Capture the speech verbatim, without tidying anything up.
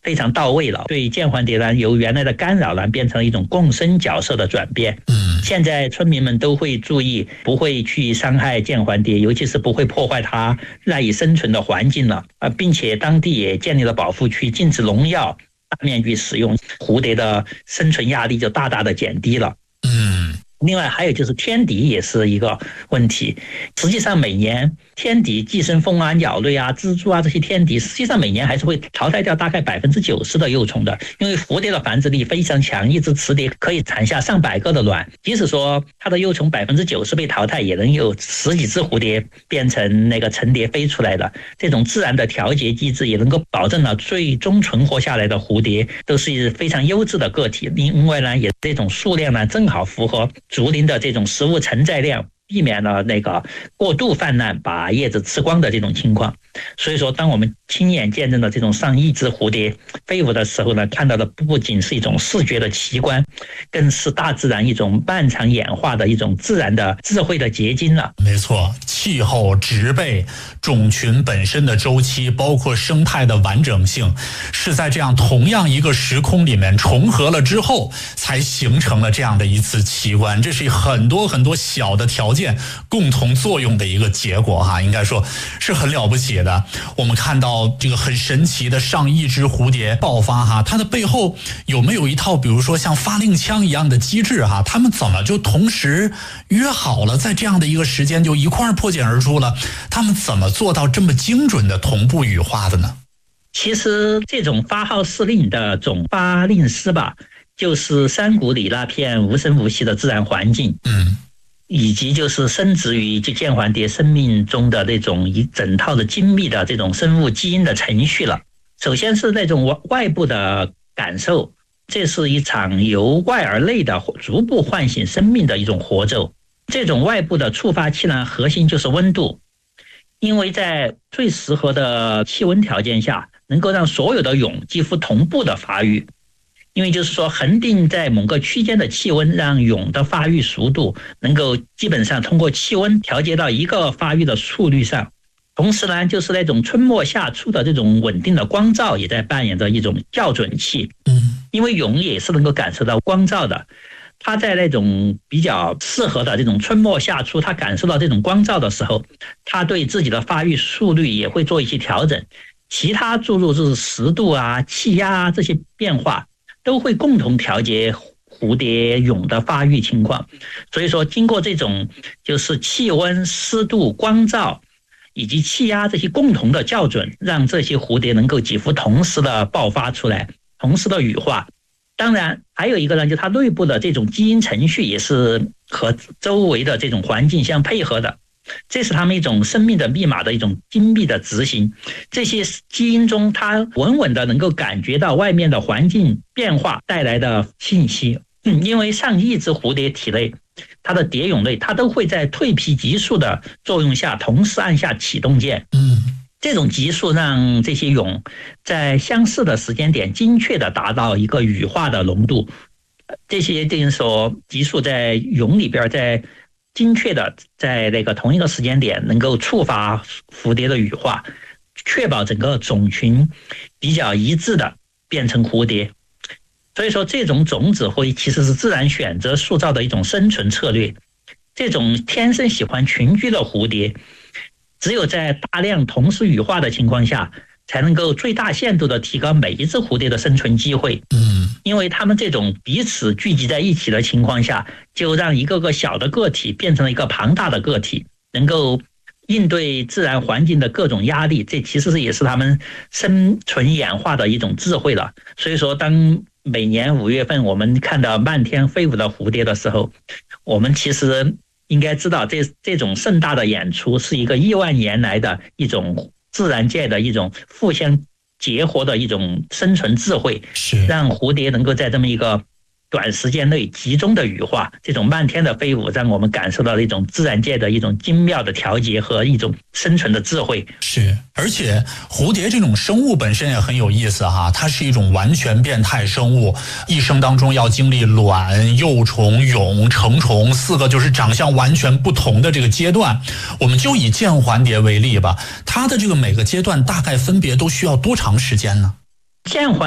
非常到位了，对剑环蝶兰由原来的干扰兰变成了一种共生角色的转变。 嗯， 现在村民们都会注意，不会去伤害剑环蝶，尤其是不会破坏它赖以生存的环境了啊，并且当地也建立了保护区，禁止农药大面积使用，蝴蝶的生存压力就大大的减低了。 嗯， 另外还有就是天敌也是一个问题，实际上每年天敌寄生蜂啊、鸟类啊、蜘蛛啊这些天敌，实际上每年还是会淘汰掉大概百分之九十的幼虫的，因为蝴蝶的繁殖力非常强，一只雌蝶可以产下上百个的卵，即使说它的幼虫百分之九十被淘汰，也能有十几只蝴蝶变成那个成蝶飞出来的。这种自然的调节机制也能够保证了最终存活下来的蝴蝶都是非常优质的个体。另外呢，也这种数量呢正好符合竹林的这种食物承载量，避免了那个过度泛滥把叶子吃光的这种情况。所以说当我们亲眼见证了这种上亿只蝴蝶飞舞的时候呢，看到的不仅是一种视觉的奇观，更是大自然一种漫长演化的一种自然的智慧的结晶了。 没错，气候、植被、种群本身的周期，包括生态的完整性，是在这样同样一个时空里面重合了之后，才形成了这样的一次奇观。这是很多很多小的条件共同作用的一个结果哈，应该说是很了不起的。我们看到这个很神奇的上亿只蝴蝶爆发哈，它的背后有没有一套比如说像发令枪一样的机制哈？他们怎么就同时约好了在这样的一个时间就一块破茧而出了？他们怎么做到这么精准的同步羽化的呢？ 其实这种发号施令的总发令师吧，就是山谷里那片无声无息的自然环境， 嗯， 以及就是深植于这剑环蝶生命中的那种一整套的精密的这种生物基因的程序了。首先是那种外部的感受，这是一场由外而内的逐步唤醒生命的一种活奏。这种外部的触发器呢，核心就是温度，因为在最适合的气温条件下，能够让所有的蛹几乎同步的发育。因为就是说恒定在某个区间的气温，让蛹的发育速度能够基本上通过气温调节到一个发育的速率上。同时呢，就是那种春末夏初的这种稳定的光照也在扮演着一种校准器。 嗯， 因为蛹也是能够感受到光照的，它在那种比较适合的这种春末夏初，它感受到这种光照的时候，它对自己的发育速率也会做一些调整。其他注入就是湿度啊、气压啊这些变化，都会共同调节蝴蝶蛹的发育情况。所以说经过这种就是气温、湿度、光照以及气压这些共同的校准，让这些蝴蝶能够几乎同时的爆发出来，同时的羽化。当然还有一个呢，就它内部的这种基因程序也是和周围的这种环境相配合的，这是他们一种生命的密码的一种精密的执行。这些基因中它稳稳的能够感觉到外面的环境变化带来的信息。嗯，因为上亿只蝴蝶体内，它的蝶蛹类它都会在蜕皮激素的作用下同时按下启动键。 嗯， 这种激素让这些蛹在相似的时间点精确的达到一个羽化的浓度。这些就是说激素在蛹里边在精确的在那个同一个时间点能够触发蝴蝶的羽化，确保整个种群比较一致的变成蝴蝶。所以说这种种子会其实是自然选择塑造的一种生存策略。这种天生喜欢群居的蝴蝶，只有在大量同时羽化的情况下，才能够最大限度的提高每一只蝴蝶的生存机会。 嗯， 因为它们这种彼此聚集在一起的情况下，就让一个个小的个体变成了一个庞大的个体，能够应对自然环境的各种压力。这其实是也是它们生存演化的一种智慧了。所以说当每年五月份我们看到漫天飞舞的蝴蝶的时候，我们其实应该知道这这种盛大的演出是一个亿万年来的一种自然界的一种互相结合的一种生存智慧， 是让蝴蝶能够在这么一个短时间内集中的羽化。这种漫天的飞舞让我们感受到了一种自然界的一种精妙的调节和一种生存的智慧。 是，而且蝴蝶这种生物本身也很有意思哈，它是一种完全变态生物，一生当中要经历卵、幼虫、蛹、成虫四个就是长相完全不同的这个阶段。我们就以剑环蝶为例吧，它的这个每个阶段大概分别都需要多长时间呢？ 剑环